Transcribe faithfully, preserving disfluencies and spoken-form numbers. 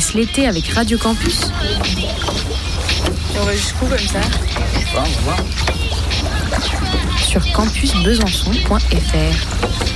passe l'été avec Radio Campus? On va jusqu'où comme ça? On va voir. Sur campus besançon point f r.